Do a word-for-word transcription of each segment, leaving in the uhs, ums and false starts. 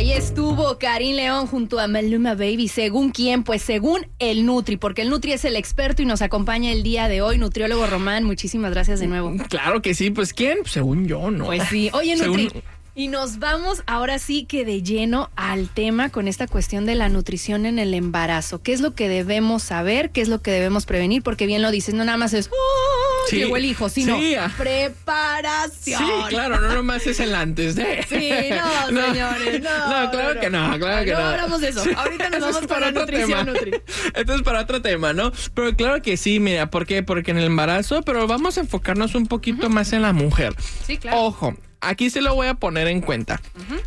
ahí estuvo Karim León junto a Maluma Baby. ¿Según quién? Pues según el Nutri, porque el Nutri es el experto y nos acompaña el día de hoy. Nutriólogo Román, muchísimas gracias de nuevo. Claro que sí, pues ¿quién? Según yo, ¿no? Pues sí. Oye, Nutri, Según... y nos vamos ahora sí que de lleno al tema con esta cuestión de la nutrición en el embarazo. ¿Qué es lo que debemos saber? ¿Qué es lo que debemos prevenir? Porque bien lo dices, no nada más es... ¡Oh! Sí, llegó el hijo, sino sí, preparación. Sí, claro, no nomás es el antes de. Sí, no, no señores, no. No, claro no, que no, claro que no. No hablamos de eso. Sí. Ahorita nos vamos para la nutrición, Nutri. Esto es para otro tema, ¿no? Pero claro que sí, mira, ¿por qué? Porque en el embarazo, pero vamos a enfocarnos un poquito uh-huh. más en la mujer. Sí, claro. Ojo, aquí se lo voy a poner en cuenta. Uh-huh.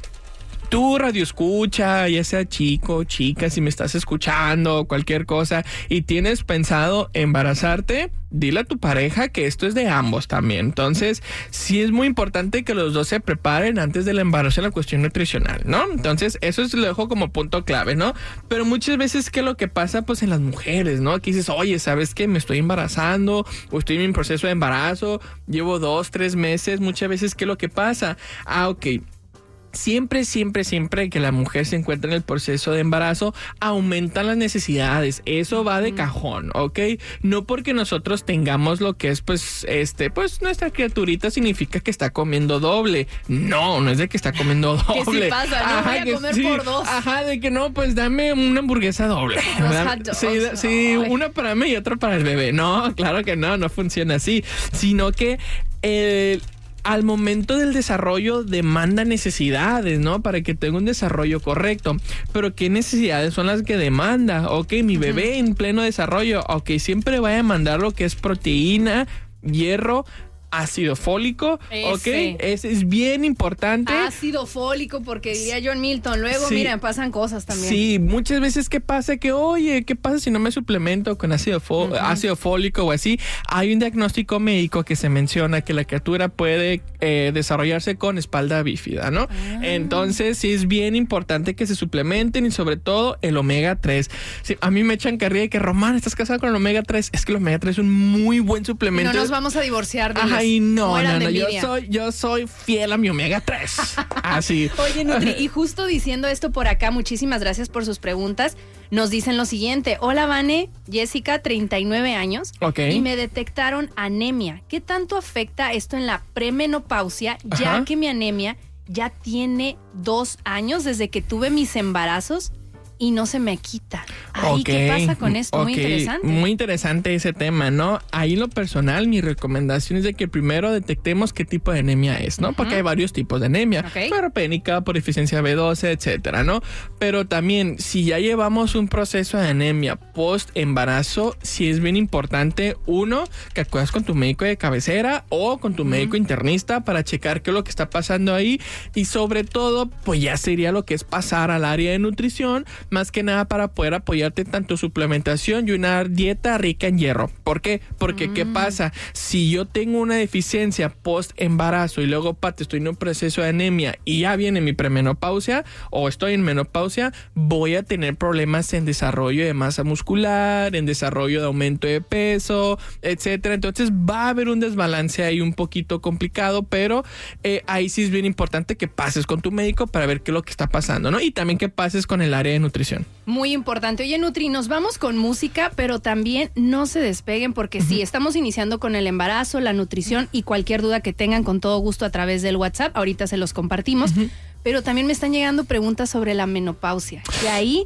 Tú, radio escucha, ya sea chico, chica, si me estás escuchando, cualquier cosa, y tienes pensado embarazarte, dile a tu pareja que esto es de ambos también. Entonces, sí es muy importante que los dos se preparen antes del embarazo en la cuestión nutricional, ¿no? Entonces, eso es, lo dejo como punto clave, ¿no? Pero muchas veces, ¿qué es lo que pasa? Pues en las mujeres, ¿no? Aquí dices, oye, ¿sabes qué? Me estoy embarazando, o estoy en mi proceso de embarazo, llevo dos, tres meses, muchas veces, ¿qué es lo que pasa? Ah, ok. Siempre, siempre, siempre que la mujer se encuentra en el proceso de embarazo, aumentan las necesidades. Eso va de cajón, ¿ok? No porque nosotros tengamos lo que es, pues, este, pues, nuestra criaturita significa que está comiendo doble. No, no es de que está comiendo doble. ¿Qué sí pasa? No ajá, voy a comer sí, por dos. Ajá, de que no, pues, dame una hamburguesa doble. Los sí, sí, una para mí y otra para el bebé. No, claro que no, no funciona así. Sino que el... Eh, al momento del desarrollo demanda necesidades, ¿no? Para que tenga un desarrollo correcto. Pero ¿qué necesidades son las que demanda? Ok, mi bebé uh-huh. en pleno desarrollo, ok, siempre va a demandar lo que es proteína, hierro, ácido fólico, Ese. ok, ese es bien importante. Ácido fólico, porque diría John Milton, luego sí. miren, pasan cosas también. Sí, muchas veces ¿qué pasa? Que oye, ¿qué pasa si no me suplemento con ácido, fó- uh-huh. ácido fólico o así? Hay un diagnóstico médico que se menciona que la criatura puede eh, desarrollarse con espalda bífida, ¿no? Ah. Entonces sí es bien importante que se suplementen y sobre todo el omega tres. Sí, a mí me echan carrilla de que Román, ¿estás casado con el omega tres? Es que el omega tres es un muy buen suplemento. Y no nos vamos a divorciar de Ajá, Ay, no, no, no, yo soy, yo soy fiel a mi omega tres. Así. Oye, Nutri, y justo diciendo esto por acá, muchísimas gracias por sus preguntas. Nos dicen lo siguiente: hola, Vane, Jessica, treinta y nueve años. Ok. Y me detectaron anemia. ¿Qué tanto afecta esto en la premenopausia? Ya Ajá. que mi anemia ya tiene dos años desde que tuve mis embarazos y no se me quita. Ay, okay. ¿Qué pasa con esto? Okay. Muy interesante. Muy interesante ese tema, ¿no? Ahí en lo personal, mi recomendación es de que primero detectemos qué tipo de anemia es, ¿no? Uh-huh. Porque hay varios tipos de anemia. Okay. Ferropénica, por deficiencia B doce, etcétera, ¿no? Pero también, si ya llevamos un proceso de anemia post-embarazo, sí es bien importante, uno, que acudas con tu médico de cabecera o con tu uh-huh. médico internista para checar qué es lo que está pasando ahí. Y sobre todo, pues ya sería lo que es pasar al área de nutrición, más que nada para poder apoyarte tanto suplementación y una dieta rica en hierro. ¿Por qué? Porque mm. ¿qué pasa? Si yo tengo una deficiencia post embarazo y luego pate, estoy en un proceso de anemia y ya viene mi premenopausia o estoy en menopausia, voy a tener problemas en desarrollo de masa muscular, en desarrollo de aumento de peso, etcétera. Entonces va a haber un desbalance ahí un poquito complicado, pero eh, ahí sí es bien importante que pases con tu médico para ver qué es lo que está pasando, ¿no? Y también que pases con el área de nutrición. Muy importante. Oye, Nutri, nos vamos con música, pero también no se despeguen porque uh-huh. sí, estamos iniciando con el embarazo, la nutrición y cualquier duda que tengan con todo gusto a través del WhatsApp. Ahorita se los compartimos, uh-huh. pero también me están llegando preguntas sobre la menopausia. Y ahí...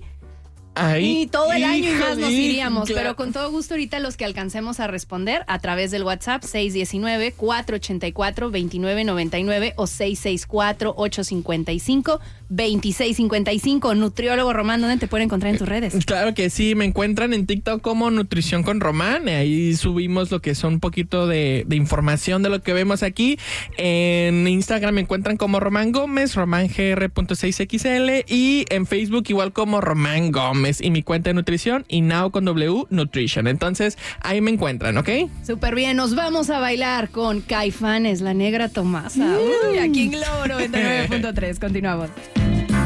Ahí, y todo el híjole, año y más nos iríamos, claro. pero con todo gusto ahorita los que alcancemos a responder a través del WhatsApp seis uno nueve, cuatro ocho cuatro, dos nueve nueve nueve o seis seis cuatro, ocho cinco cinco, dos seis cinco cinco. Nutriólogo Román, ¿dónde te pueden encontrar en tus redes? Claro que sí, me encuentran en TikTok como Nutrición con Román, ahí subimos lo que son un poquito de, de información de lo que vemos aquí. En Instagram me encuentran como Román Gómez, román g r punto seis x l, y en Facebook igual como Román Gómez. Y mi cuenta de nutrición y Now con W Nutrition. Entonces ahí me encuentran, ¿ok? Súper bien, nos vamos a bailar con Caifanes, La Negra Tomasa. Uy, aquí en Globo noventa y nueve punto tres. Continuamos.